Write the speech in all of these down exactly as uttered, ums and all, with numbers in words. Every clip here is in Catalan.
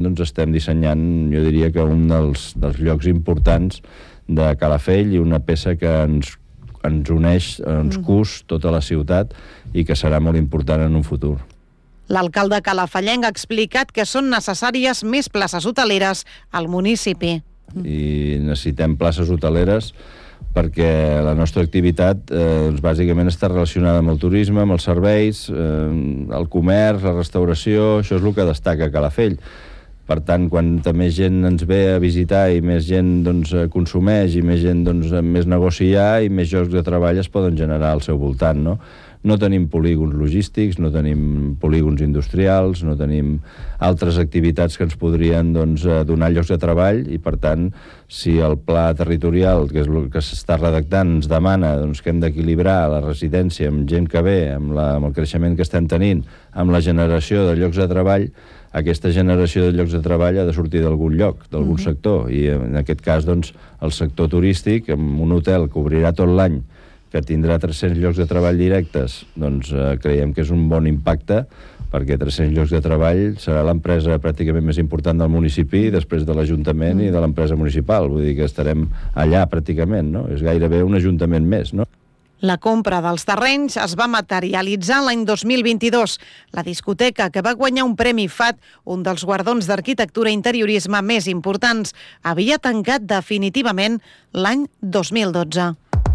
doncs, estem dissenyant, jo diria que un dels, dels llocs importants de Calafell i una peça que ens, ens uneix, ens cus tota la ciutat i que serà molt important en un futur. L'alcalde calafellenc ha explicat que són necessàries més places hoteleres al municipi. I necessitem places hoteleres perquè la nostra activitat eh, bàsicament està relacionada amb el turisme, amb els serveis, eh, el comerç, la restauració, això és el que destaca a Calafell. Per tant, quan més gent ens ve a visitar i més gent doncs, consumeix i més gent doncs, més negoci hi ha i més llocs de treball es poden generar al seu voltant, no? No tenim polígons logístics, no tenim polígons industrials, no tenim altres activitats que ens podrien doncs, donar llocs de treball i, per tant, si el pla territorial, que és el que s'està redactant, ens demana doncs, que hem d'equilibrar la residència amb gent que ve, amb, la, amb el creixement que estem tenint, amb la generació de llocs de treball, aquesta generació de llocs de treball ha de sortir d'algun lloc, d'algun uh-huh. sector, i en aquest cas doncs, el sector turístic, amb un hotel que obrirà tot l'any, que tindrà tres-cents llocs de treball directes, doncs eh, creiem que és un bon impacte, perquè tres-cents llocs de treball serà l'empresa pràcticament més important del municipi després de l'Ajuntament mm. i de l'empresa municipal. Vull dir que estarem allà pràcticament, no? És gairebé un ajuntament més, no? La compra dels terrenys es va materialitzar l'any dos mil vint-i-dos. La discoteca, que va guanyar un Premi F A T, un dels guardons d'arquitectura i interiorisme més importants, havia tancat definitivament l'any dos mil dotze.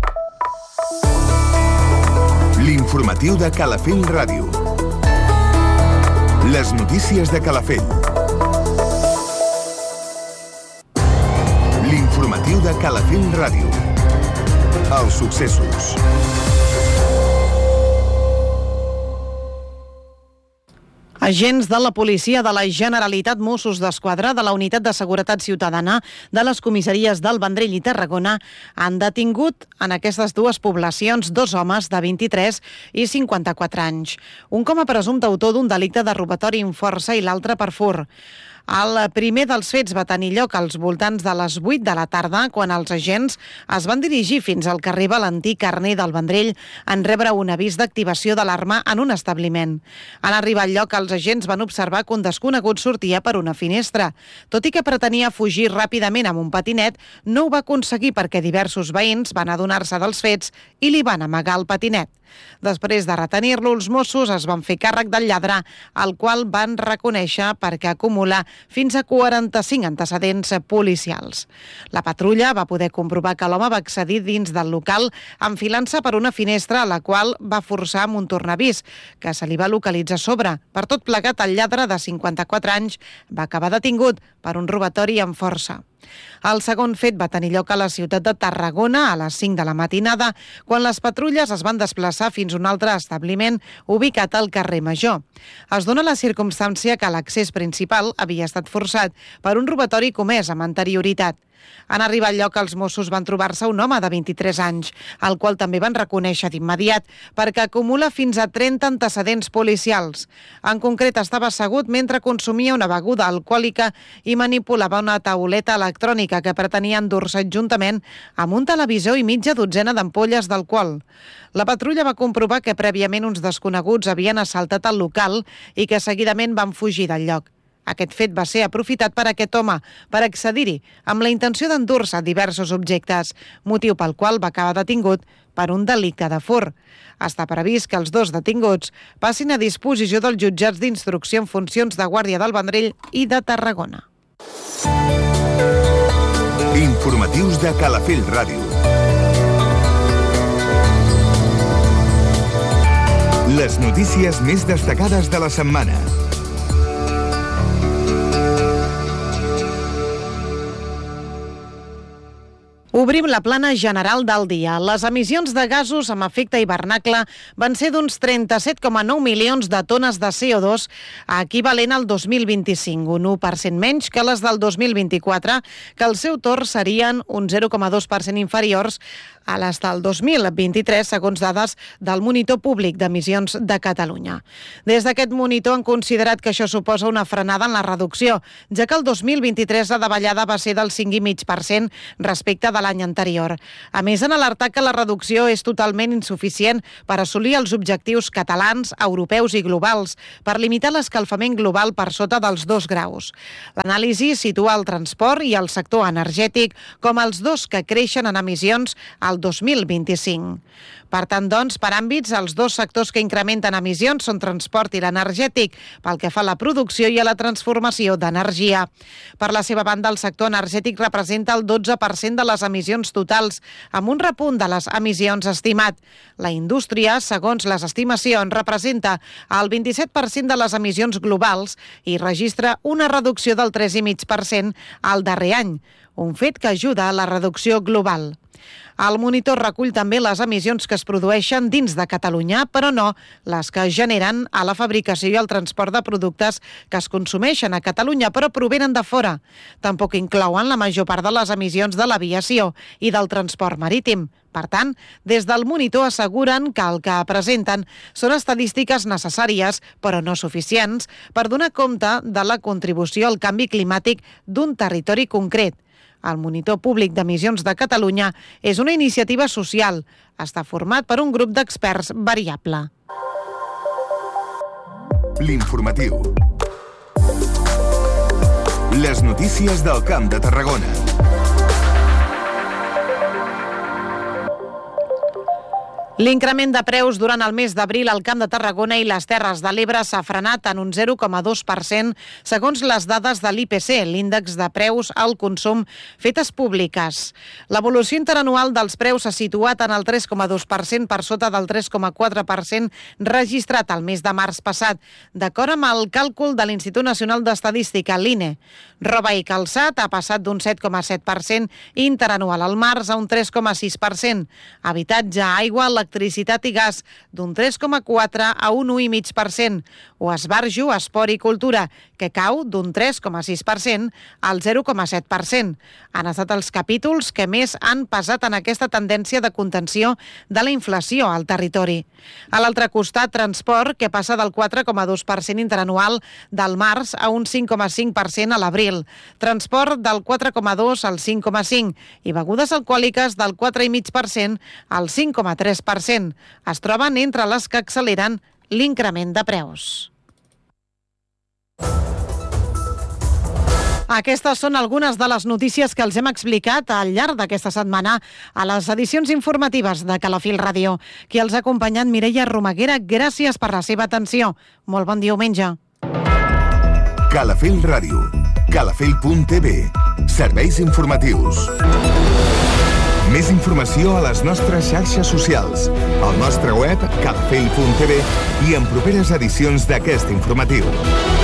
L'informatiu de Calafell Ràdio. Les notícies de Calafell. L'informatiu de Calafell Ràdio. Els successos. Agents de la policia de la Generalitat, Mossos d'Esquadra, de la Unitat de Seguretat Ciutadana, de les comissaries del Vendrell i Tarragona, han detingut en aquestes dues poblacions dos homes de vint-i-tres i cinquanta-quatre anys. Un com a presumpte autor d'un delicte de robatori amb força i l'altre per furt. El primer dels fets va tenir lloc als voltants de les vuit de la tarda, quan els agents es van dirigir fins al carrer Valentí Carner del Vendrell en rebre un avís d'activació d'alarma en un establiment. En arribar al lloc, els agents van observar que un desconegut sortia per una finestra. Tot i que pretenia fugir ràpidament amb un patinet, no ho va aconseguir perquè diversos veïns van adonar-se dels fets i li van amagar el patinet. Després de retenir-lo, els Mossos es van fer càrrec del lladre, el qual van reconèixer perquè acumula fins a quaranta-cinc antecedents policials. La patrulla va poder comprovar que l'home va accedir dins del local enfilant-se per una finestra a la qual va forçar amb un tornavís, que se li va localitzar a sobre. Per tot plegat, el lladre de cinquanta-quatre anys va acabar detingut per un robatori amb força. El segon fet va tenir lloc a la ciutat de Tarragona a les cinc de la matinada, quan les patrulles es van desplaçar fins a un altre establiment ubicat al carrer Major. Es dona la circumstància que l'accés principal havia estat forçat per un robatori comès amb anterioritat. En arribar al lloc, els Mossos van trobar-se un home de vint-i-tres anys, el qual també van reconèixer d'immediat, perquè acumula fins a trenta antecedents policials. En concret, estava assegut mentre consumia una beguda alcohòlica i manipulava una tauleta electrònica que pretenia endur-se juntament amb un televisor i mitja dotzena d'ampolles d'alcohol. La patrulla va comprovar que prèviament uns desconeguts havien assaltat el local i que seguidament van fugir del lloc. Aquest fet va ser aprofitat per aquest home per accedir-hi amb la intenció d'endur-se diversos objectes, motiu pel qual va acabar detingut per un delicte de furt. Està previst que els dos detinguts passin a disposició dels jutjats d'instrucció en funcions de Guàrdia del Vendrell i de Tarragona. Informatius de Calafell Ràdio. Les notícies més destacades de la setmana. Obrim la plana general del dia. Les emissions de gasos amb efecte hivernacle van ser d'uns trenta-set coma nou milions de tones de C O dos, equivalent al dos mil vint-i-cinc, un u per cent menys que les del dos mil vint-i-quatre, que al seu torn serien un zero coma dos per cent inferiors a les del dos mil vint-i-tres, segons dades del Monitor Públic d'Emissions de Catalunya. Des d'aquest monitor han considerat que això suposa una frenada en la reducció, ja que el dos mil vint-i-tres la davallada va ser del cinc coma cinc per cent respecte de l'any l'any anterior. A més, han alertat que la reducció és totalment insuficient per assolir els objectius catalans, europeus i globals, per limitar l'escalfament global per sota dels dos graus. L'anàlisi situa el transport i el sector energètic com els dos que creixen en emissions al dos mil vint-i-cinc. Per tant, doncs, per àmbits, els dos sectors que incrementen emissions són transport i l'energètic, pel que fa a la producció i a la transformació d'energia. Per la seva banda, el sector energètic representa el dotze per cent de les emissions totals, amb un repunt de les emissions estimat. La indústria, segons les estimacions, representa el vint-i-set per cent de les emissions globals i registra una reducció del tres coma cinc per cent al darrer any, un fet que ajuda a la reducció global. El monitor recull també les emissions que es produeixen dins de Catalunya, però no les que es generen a la fabricació i el transport de productes que es consumeixen a Catalunya, però provenen de fora. Tampoc inclouen la major part de les emissions de l'aviació i del transport marítim. Per tant, des del monitor asseguren que el que presenten són estadístiques necessàries, però no suficients, per donar compte de la contribució al canvi climàtic d'un territori concret. El Monitor Públic d'Emissions de Catalunya és una iniciativa social. Està format per un grup d'experts variable. L'informatiu. Les notícies del Camp de Tarragona. L'increment de preus durant el mes d'abril al Camp de Tarragona i les Terres de l'Ebre s'ha frenat en un zero coma dos per cent segons les dades de l'I P C, l'índex de preus al consum fetes públiques. L'evolució interanual dels preus s'ha situat en el tres coma dos per cent per sota del tres coma quatre per cent registrat el mes de març passat, d'acord amb el càlcul de l'Institut Nacional d'Estadística, l'I N E. Roba i calçat ha passat d'un set coma set per cent interanual al març a un tres coma sis per cent. Habitatge, aigua, electricitat i gas d'un tres coma quatre a un u coma cinc per cent, o esbarjo, esport i cultura, que cau d'un tres coma sis per cent al zero coma set per cent. Han estat els capítols que més han pesat en aquesta tendència de contenció de la inflació al territori. A l'altre costat, transport, que passa del quatre coma dos per cent interanual del març a un cinc coma cinc per cent a l'abril. Transport del quatre coma dos al cinc coma cinc i begudes alcohòliques del quatre coma cinc per cent al cinc coma tres per cent. Es troben entre les que acceleren l'increment de preus. Aquestes són algunes de les notícies que els hem explicat al llarg d'aquesta setmana a les edicions informatives de Calafell Ràdio. Qui els ha acompanyat, Mireia Romaguera, gràcies per la seva atenció. Molt bon diumenge. Calafell Ràdio, calafell punt t v, serveis informatius. Més informació a les nostres xarxes socials, al nostre web calafell punt t v i en properes edicions d'aquest informatiu.